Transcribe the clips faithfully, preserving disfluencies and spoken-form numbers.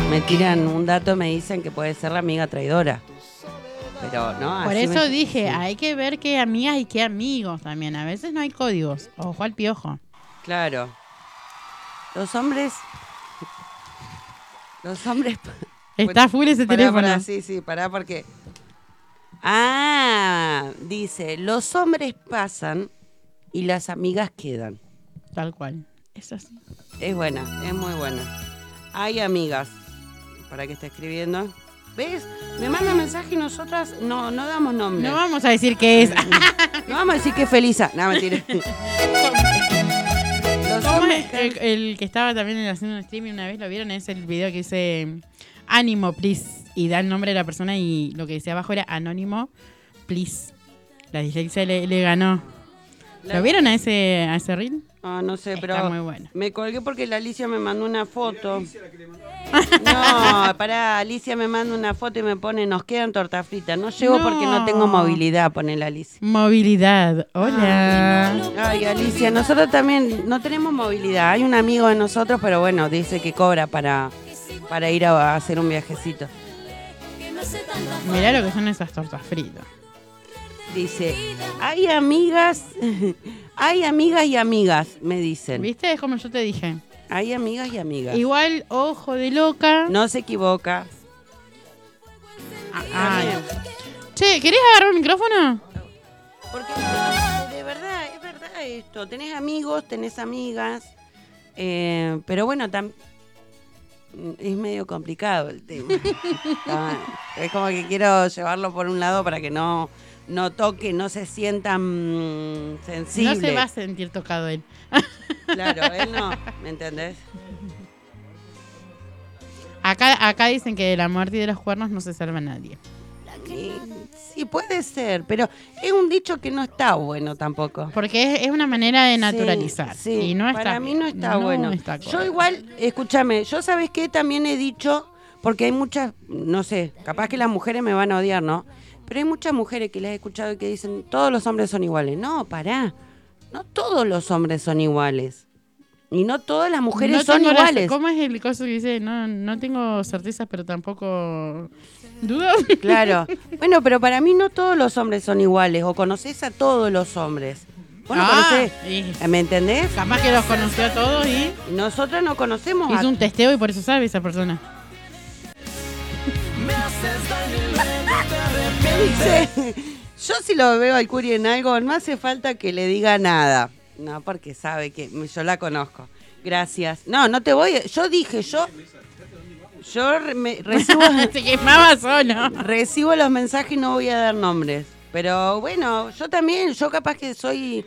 me tiran un dato, me dicen que puede ser la amiga traidora. Pero no, Por así eso me... dije, sí. Hay que ver qué amigas y qué amigos también. A veces no hay códigos. Ojo al piojo. Claro. Los hombres... Los hombres... Está full ese pará, teléfono. Pará, sí, sí, pará porque... Ah, dice, los hombres pasan y las amigas quedan. Tal cual. Es así. Es buena, es muy buena. Hay amigas. ¿Para qué está escribiendo? ¿Ves? Me manda mensaje y nosotras no, no damos nombre. No vamos a decir qué es. No vamos a decir que es Felisa. No, mentira. Los ¿Cómo hombres es? que- El, el que estaba también haciendo un streaming una vez, ¿lo vieron? Es el video que dice Ánimo, please. Y da el nombre de la persona y lo que decía abajo era Anónimo, please. La dislexia le, le ganó. La- ¿Lo vieron a ese, a ese reel? Ah, no sé, Está pero muy bueno. me colgué porque la Alicia me mandó una foto. No, pará, Alicia me manda una foto y me pone, nos quedan torta frita. No llego No. porque no tengo movilidad, pone la Alicia. Movilidad. Hola. Ay, Alicia, nosotros también no tenemos movilidad. Hay un amigo de nosotros, pero bueno, dice que cobra para, para ir a, a hacer un viajecito. Mirá lo que son esas tortas fritas. Dice, hay amigas, hay amigas y amigas, me dicen. ¿Viste? Es como yo te dije. Hay amigas y amigas. Igual, ojo de loca. No se equivoca. Ah, También. ay. Che, ¿querés agarrar un micrófono? Porque de verdad, es verdad esto. Tenés amigos, tenés amigas. eh, pero bueno, tam- es medio complicado el tema. Ah, es como que quiero llevarlo por un lado para que no, no toque, no se sientan mm, sensibles. No se va a sentir tocado él. Claro, él no, ¿me entendés? Acá, acá dicen que de la muerte y de los cuernos no se salva nadie. Sí, sí, puede ser, pero es un dicho que no está bueno tampoco. Porque es, es una manera de naturalizar. Sí, sí, y no está para mí bien. no está bueno. está Yo correcto. igual, escúchame, yo sabes qué también he dicho, porque hay muchas, no sé, capaz que las mujeres me van a odiar, ¿no? Pero hay muchas mujeres que las he escuchado y que dicen, todos los hombres son iguales. No, pará, no todos los hombres son iguales. Y no todas las mujeres No son tengo la- iguales. ¿Cómo es el coso que dice? No, no tengo certezas, pero tampoco dudas. Claro. Bueno, pero para mí no todos los hombres son iguales, o conoces a todos los hombres. Vos no Ah, conocés, y ¿me entendés? capaz que los conoció a todos y Nosotros no conocemos a... hizo un testeo y por eso sabe esa persona. Dice, yo si lo veo al Curi en algo, no hace falta que le diga nada. No, porque sabe que yo la conozco. Gracias. No, no te voy. Yo dije, yo... Yo re- me, recibo, Se quemaba solo. recibo los mensajes y no voy a dar nombres. Pero bueno, yo también, yo capaz que soy...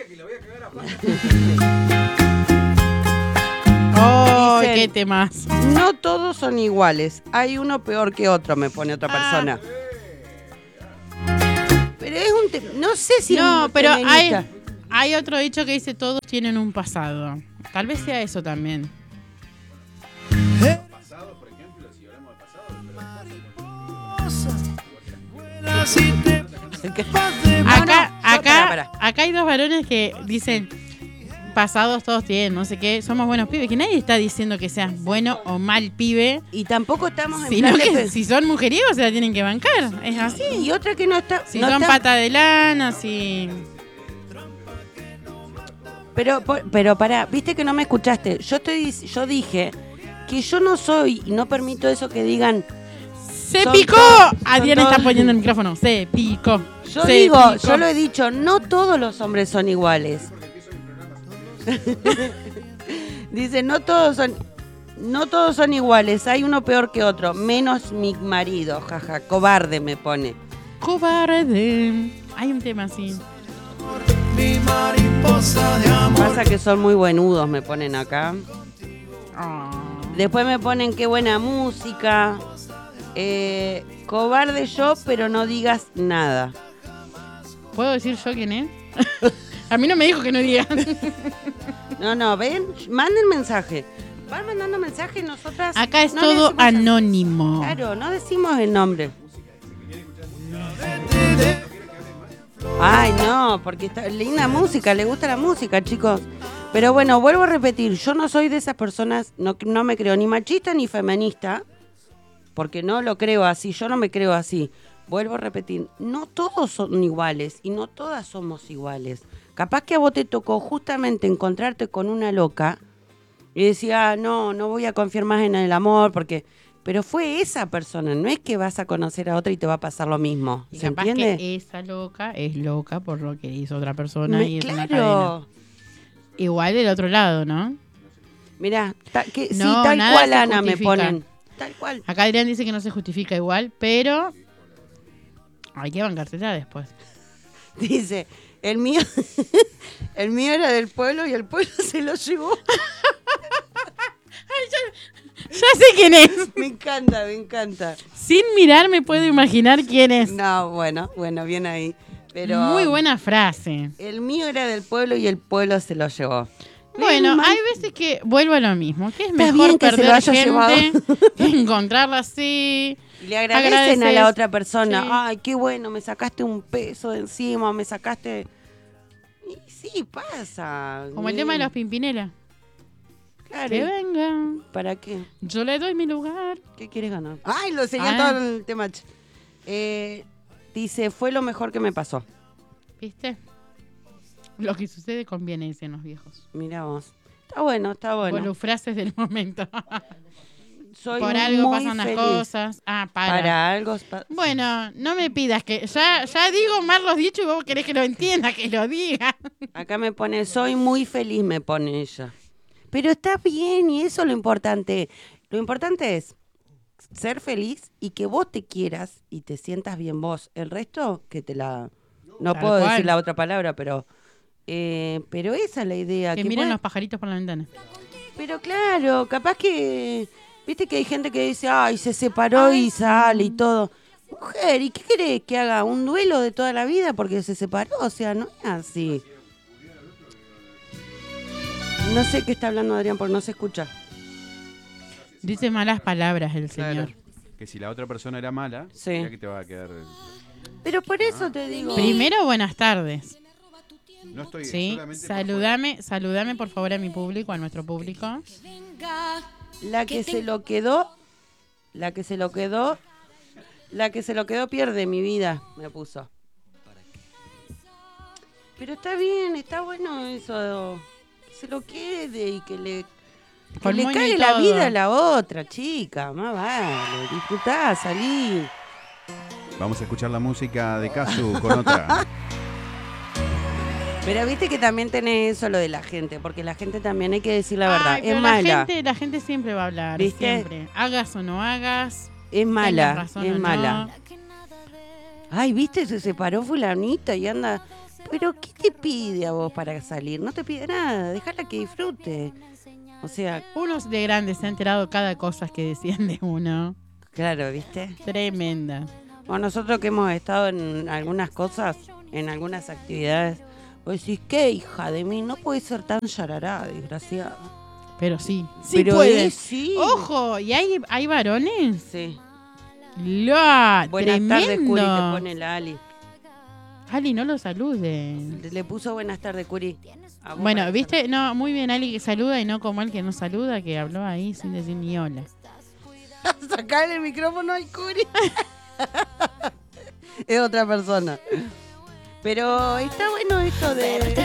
¡Oh, Dicen- qué temas! No todos son iguales. Hay uno peor que otro, me pone otra Ah. persona. Pero es un... te- No sé si... es No, un pero feminista. hay, hay otro dicho que dice todos tienen un pasado. Tal vez sea eso también. Acá, no, acá, pará, pará. acá hay dos varones que dicen pasados todos tienen, no sé qué, somos buenos pibes. Que nadie está diciendo que seas bueno o mal pibe, Y tampoco estamos en sino plan de que pe- si son mujeriegos se la tienen que bancar. Es así. Y otra que no está... Si no son está- pata de lana, si... Pero, por- pero pará, viste que no me escuchaste. Yo estoy, dic- yo dije que yo no soy y no permito eso que digan. ¡Se Son picó! todos- Adrián son está todos- poniendo el micrófono. Se picó. Yo Se digo, picó. yo lo he dicho, no todos los hombres son iguales. Dice, no todos son, no todos son iguales. Hay uno peor que otro, menos mi marido, jaja, cobarde me pone. Cobarde. Hay un tema así. Pasa que son muy buenudos, me ponen acá. Ah. Después me ponen qué buena música. Eh, cobarde yo, pero no digas nada. ¿Puedo decir yo quién es? A mí no me dijo que no diga. No, no, ven, manden mensaje. Van mandando mensaje, nosotras. Acá es no le todo decimos- anónimo. Claro, no decimos el nombre. Ay, no, porque está linda música, le gusta la música, chicos. Pero bueno, vuelvo a repetir, yo no soy de esas personas, no, no me creo ni machista ni feminista. porque no lo creo así, yo no me creo así. Vuelvo a repetir, no todos son iguales y no todas somos iguales. Capaz que a vos te tocó justamente encontrarte con una loca y decía, ah, no, no voy a confiar más en el amor porque... Pero fue esa persona, no es que vas a conocer a otra y te va a pasar lo mismo. Y ¿Se capaz entiende? que esa loca es loca por lo que hizo otra persona Me- y es una cadena. claro. Igual del otro lado, ¿no? Mirá, ta- que, sí, No, tal nada cual, se Ana, me justifica. ponen. Tal cual. Acá Adrián dice que no se justifica igual, pero hay que bancársela después. Dice, el mío, el mío era del pueblo y el pueblo se lo llevó. Ya sé quién es. Me encanta, me encanta. Sin mirar me puedo imaginar quién es. No, bueno, bueno, bien ahí. Pero Muy buena frase. el mío era del pueblo y el pueblo se lo llevó. Bueno, Bien, hay veces que vuelvo a lo mismo, que es Está mejor bien que se lo perder haya gente llevado. que encontrarla así. Y le agradecen a Agradeces. la otra persona. Sí. Ay, qué bueno, me sacaste un peso de encima, me sacaste... Y sí, pasa. Como el tema de los Pimpinela. Claro. Que venga. ¿Para qué? Yo le doy mi lugar. ¿Qué quieres ganar? Ay, lo seguía Ah. todo el tema. Eh, dice, fue lo mejor que me pasó. ¿Viste? Lo que sucede conviene, dicen los viejos. Mira vos. Está bueno, está bueno. Con las frases del momento. Soy Por algo muy pasan las feliz. cosas. Ah, para. Para algo. pa- Bueno, no me pidas que... Ya, ya digo mal los dichos y vos querés que lo entienda, que lo diga. Acá me pone, soy muy feliz, me pone ella. Pero está bien y eso es lo importante. Lo importante es ser feliz y que vos te quieras y te sientas bien vos. El resto, que te la... No Tal puedo cual. decir la otra palabra, pero... eh, pero esa es la idea. Que que miren puede- los pajaritos por la ventana. Pero claro, capaz que... Viste que hay gente que dice, ay, se separó y sale y todo. Mujer, ¿y qué querés? ¿Que haga un duelo de toda la vida porque se separó? O sea, no es así. No sé qué está hablando Adrián porque no se escucha. Dice malas palabras el Claro. señor. Que si la otra persona era mala, Sí. mirá que te va a quedar... Pero por eso te digo... Primero, buenas tardes. No estoy Sí, solamente... por saludame, saludame por favor a mi público, a nuestro público. La que se lo quedó, la que se lo quedó, la que se lo quedó pierde mi vida, me puso. Pero está bien, está bueno eso, que se lo quede y que le, que Con le moño y cague la todo. vida a la otra, chica, más vale, disfrutá, salí. Vamos a escuchar la música de Casu con otra. Pero viste que también tenés eso lo de la gente, porque la gente también hay que decir la verdad, Ay, es pero mala, La gente, la gente siempre va a hablar, ¿Viste? siempre. Hagas o no hagas. es mala, tengas razón es o no. mala. Ay, viste, se separó fulanita y anda... Pero ¿qué te pide a vos para salir? No te pide nada, déjala que disfrute. O sea, Uno de grande se ha enterado cada cosa que decían de uno. claro, ¿viste? Tremenda. Bueno, nosotros que hemos estado en algunas cosas, en algunas actividades, vos decís, ¿qué hija de mí? No puede ser tan yarará, desgraciada. Pero sí, sí Pero puede. es, sí. Ojo, ¿y hay, hay varones? Sí. ¡La! Buenas Tremendo. tardes, Curi, te pone la Ali. Ali, no lo salude. Le puso buenas tardes, Curi. A vos Bueno, para viste, no, muy bien Ali que saluda y no como el que no saluda, que habló ahí sin decir ni hola. sacarle el micrófono al Curi. Es otra persona. Pero está bueno esto de...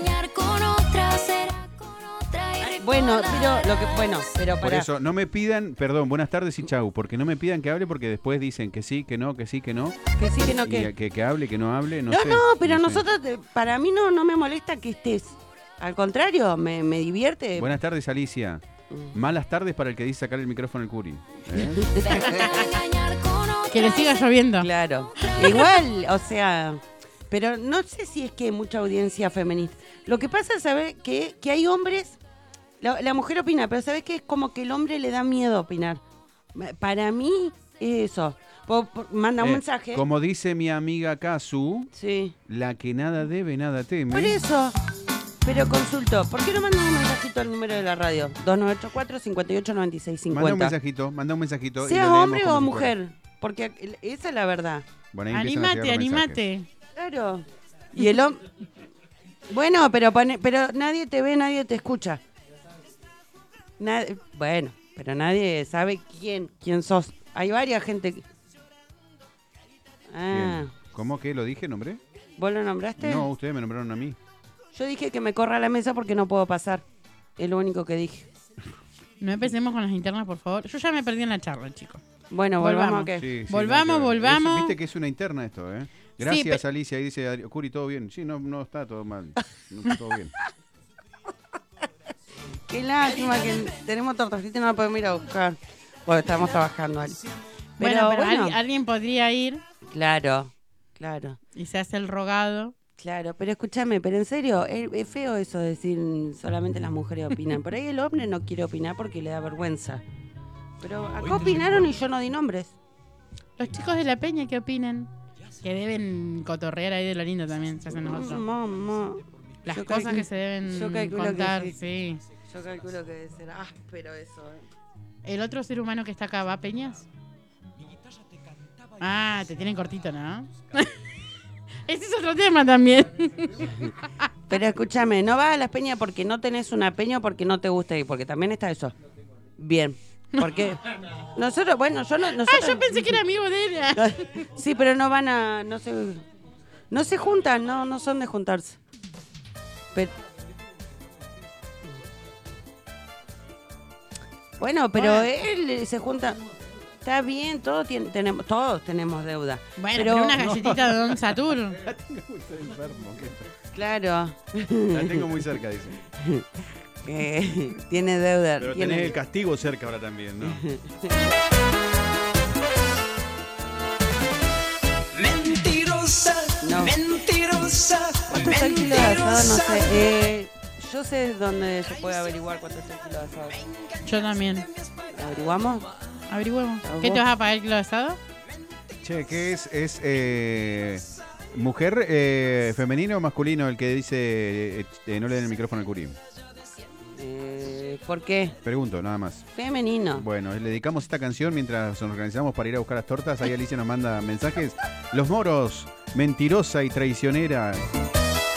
Bueno, pero lo que bueno, pero Por para eso, no me pidan, perdón, buenas tardes y chau, porque no me pidan que hable porque después dicen que sí, que no, que sí, que no. que sí que no Y que que, que hable, que no hable, no, no, sé. no, pero sé. nosotros te- para mí no no me molesta que estés. Al contrario, me, me divierte. Buenas tardes, Alicia. Mm. Malas tardes para el que dice sacar el micrófono al Curi. ¿eh? Que le siga lloviendo. Claro. Igual, o sea, pero no sé si es que hay mucha audiencia feminista. Lo que pasa es saber que, que hay hombres, la, la mujer opina, pero sabes que es como que el hombre le da miedo opinar. Para mí es eso. Po- po- manda un Eh, mensaje. Como dice mi amiga Casu, Sí. la que nada debe, nada teme. Por eso. Pero consulto, ¿por qué no mandas un mensajito al número de la radio? dos nueve ocho cuatro, cinco ocho nueve seis Manda un cinco cero. mensajito, manda un mensajito. y Sea lo leemos hombre como o si mujer. Porque esa es la verdad. fuera. Bueno, ahí empiezan a Animate, llegar los mensajes. animate. Claro. Y el hombre... Bueno, pero pone- pero nadie te ve, nadie te escucha. Nad- Bueno, pero nadie sabe quién, quién sos. Hay varias gente que... Ah, Bien. ¿Cómo que lo dije, nombré? ¿vos lo nombraste? No, ustedes me nombraron a mí. Yo dije que me corra la mesa porque no puedo pasar. Es lo único que dije. No empecemos con las internas, por favor. Yo ya me perdí en la charla, chicos. Bueno, Volvamos. volvamos a qué. Sí, sí, Volvamos, nada que ver. volvamos. Es- Viste que es una interna esto, ¿eh? Gracias, pe- Alicia. Ahí dice, Adri- Curi, ¿todo bien? Sí, no, no está todo mal. No está todo bien. Qué lástima que tenemos torta frita y no la podemos ir a buscar. Porque estamos trabajando, Ali. Pero bueno, pero bueno, alguien- alguien podría ir claro, claro, y se hace el rogado. claro. Pero escúchame, pero en serio, es, es feo eso de decir solamente las mujeres opinan. Por ahí el hombre no quiere opinar porque le da vergüenza. Pero acá opinaron y yo no di nombres. Los chicos de la peña, ¿qué opinan? Que deben cotorrear ahí de lo lindo también, se hacen nosotros. Mamá. Las Yo cosas calculo- que se deben yo calculo que contar, sí. sí. Yo calculo que debe ser áspero eso. ¿eh? ¿El otro ser humano que está acá va a peñas? Ah, te tienen cortito, ¿no? Ese es otro tema también. Pero escúchame, no vas a las peñas porque no tenés una peña o porque no te gusta ir, porque también está eso. Bien. Porque nosotros, bueno, yo no. Ah, Nosotros, yo pensé que era amigo de ella. Sí, pero no van a. No se, no se juntan, no, no son de juntarse. Pero, bueno, pero Bueno. él se junta. Está bien, todos, tien- tenemos, todos tenemos deuda. Bueno, pero, pero, una galletita de Don Saturno. La tengo muy enfermo. ¿qué? Claro. La tengo muy cerca, dice. Eh, tiene deuda. Pero tiene- tenés el castigo cerca ahora también, ¿no? Mentirosa, No. mentirosa, ¿Cuánto está el kilo de asado? No sé. Eh, yo sé dónde se puede averiguar cuánto está el kilo de asado. Yo también. ¿Averiguamos? Averigüemos. ¿A ¿Qué vos? te vas a pagar el kilo de asado? Che, ¿qué es? ¿Es eh, mujer, eh, femenino o masculino el que dice eh, eh, no le den el micrófono al Curi? Eh, ¿Por qué? Pregunto, nada más. Femenino. Bueno, le dedicamos esta canción mientras nos organizamos para ir a buscar las tortas. Ahí Alicia nos manda mensajes. Los moros, mentirosa y traicionera.